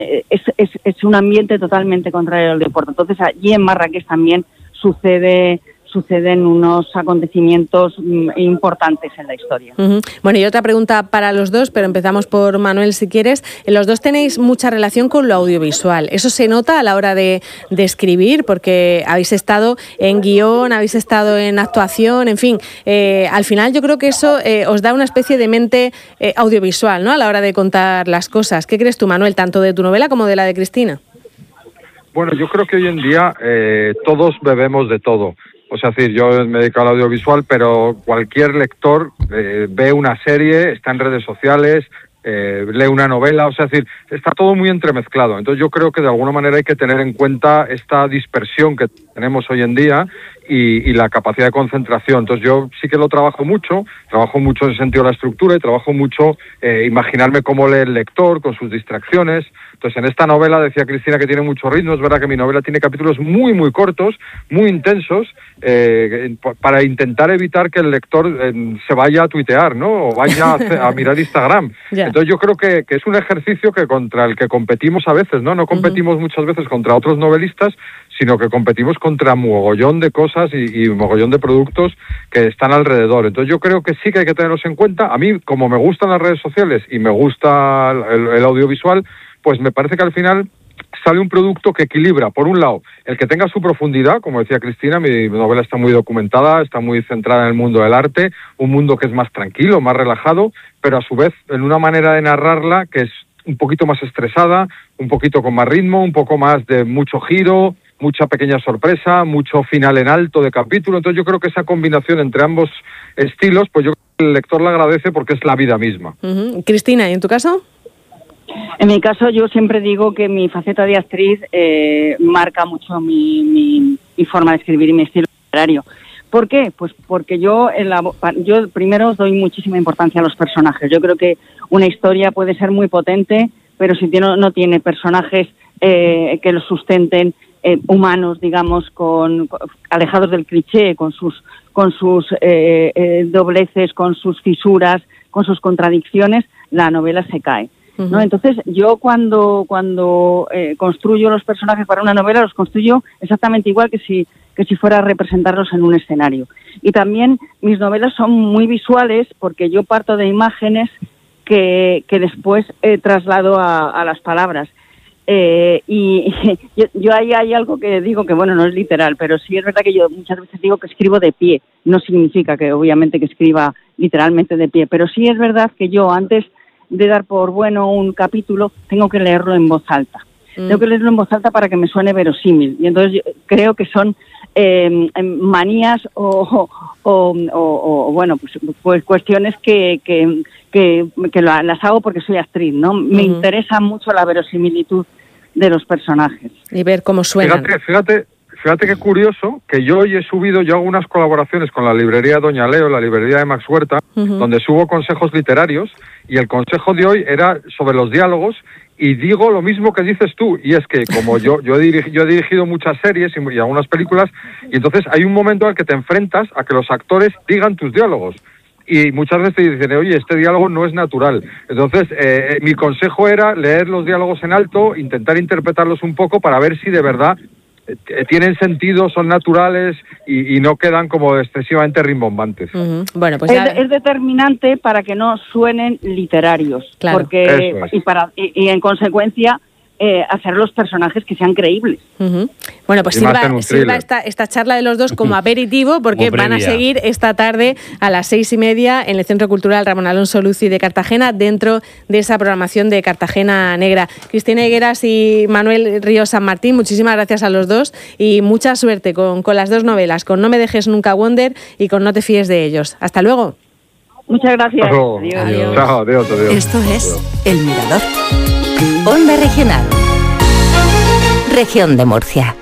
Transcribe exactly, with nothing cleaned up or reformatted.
es, es, es un ambiente totalmente contrario al deporte. Entonces allí en Marrakech también sucede... suceden unos acontecimientos importantes en la historia. Uh-huh. Bueno, y otra pregunta para los dos, pero empezamos por Manuel, si quieres. Los dos tenéis mucha relación con lo audiovisual. ¿Eso se nota a la hora de, de escribir? Porque habéis estado en guión, habéis estado en actuación, en fin. Eh, al final yo creo que eso eh, os da una especie de mente eh, audiovisual, ¿no?, a la hora de contar las cosas. ¿Qué crees tú, Manuel, tanto de tu novela como de la de Cristina? Bueno, yo creo que hoy en día eh, todos bebemos de todo. O sea, es decir, yo me dedico al audiovisual, pero cualquier lector eh, ve una serie, está en redes sociales, eh, lee una novela, o sea, es decir, está todo muy entremezclado. Entonces yo creo que de alguna manera hay que tener en cuenta esta dispersión que tenemos hoy en día y, y la capacidad de concentración. Entonces yo sí que lo trabajo mucho, trabajo mucho en el sentido de la estructura y trabajo mucho eh, imaginarme cómo lee el lector con sus distracciones. Entonces en esta novela, decía Cristina, que tiene mucho ritmo. Es verdad que mi novela tiene capítulos muy, muy cortos, muy intensos, eh, para intentar evitar que el lector eh, se vaya a tuitear, ¿no?, o vaya a, a mirar Instagram. Yeah. Entonces yo creo que, que es un ejercicio que contra el que competimos a veces, ¿no? No competimos uh-huh. muchas veces contra otros novelistas, sino que competimos contra mogollón de cosas y, y mogollón de productos que están alrededor. Entonces yo creo que sí que hay que tenerlos en cuenta. A mí, como me gustan las redes sociales y me gusta el, el audiovisual, pues me parece que al final sale un producto que equilibra, por un lado, el que tenga su profundidad, como decía Cristina, mi novela está muy documentada, está muy centrada en el mundo del arte, un mundo que es más tranquilo, más relajado, pero a su vez en una manera de narrarla que es un poquito más estresada, un poquito con más ritmo, un poco más de mucho giro, mucha pequeña sorpresa, mucho final en alto de capítulo. Entonces yo creo que esa combinación entre ambos estilos, pues yo creo que el lector la agradece porque es la vida misma. Uh-huh. Cristina, ¿y en tu caso? En mi caso, yo siempre digo que mi faceta de actriz eh, marca mucho mi, mi, mi forma de escribir y mi estilo literario. ¿Por qué? Pues porque yo, en la, yo primero doy muchísima importancia a los personajes. Yo creo que una historia puede ser muy potente, pero si tiene, no tiene personajes eh, que lo sustenten, eh, humanos, digamos, con, con alejados del cliché, con sus, con sus eh, eh, dobleces, con sus fisuras, con sus contradicciones, la novela se cae. ¿No? Entonces, yo cuando cuando eh, construyo los personajes para una novela, los construyo exactamente igual que si que si fuera a representarlos en un escenario. Y también mis novelas son muy visuales porque yo parto de imágenes que, que después eh, traslado a, a las palabras. Eh, y yo, yo ahí hay algo que digo que, bueno, no es literal, pero sí es verdad que yo muchas veces digo que escribo de pie. No significa que, obviamente, que escriba literalmente de pie, pero sí es verdad que yo antes de dar por bueno un capítulo, tengo que leerlo en voz alta. Mm. Tengo que leerlo en voz alta para que me suene verosímil. Y entonces yo creo que son eh, manías o, o, o, o bueno, pues, pues cuestiones que, que, que, que las hago porque soy actriz, ¿no? Mm. Me interesa mucho la verosimilitud de los personajes. Y ver cómo suenan. Fíjate, fíjate, fíjate qué curioso que yo hoy he subido, yo hago unas colaboraciones con la librería Doña Leo, la librería de Max Huerta, uh-huh. donde subo consejos literarios, y el consejo de hoy era sobre los diálogos, y digo lo mismo que dices tú, y es que como yo yo he, dirigi, yo he dirigido muchas series y, y algunas películas, y entonces hay un momento en el que te enfrentas a que los actores digan tus diálogos, y muchas veces te dicen, oye, este diálogo no es natural. Entonces, eh, mi consejo era leer los diálogos en alto, intentar interpretarlos un poco para ver si de verdad tienen sentido, son naturales y, y no quedan como excesivamente rimbombantes. Uh-huh. Bueno, pues ya... es, es determinante para que no suenen literarios, claro. porque es. y para y, y en consecuencia eh, hacer los personajes que sean creíbles. Uh-huh. Bueno, pues sirva, sirva esta, esta charla de los dos como aperitivo, porque como van a seguir esta tarde a las seis y media en el Centro Cultural Ramón Alonso Luci de Cartagena, dentro de esa programación de Cartagena Negra. Cristina Higueras y Manuel Ríos San Martín, muchísimas gracias a los dos y mucha suerte con, con las dos novelas, con No me dejes nunca Wonder y con No te fíes de ellos. Hasta luego. Muchas gracias. Oh, adiós. Adiós. Chao, adiós, adiós. Esto es adiós. El Mirador. Onda Regional. Región de Murcia.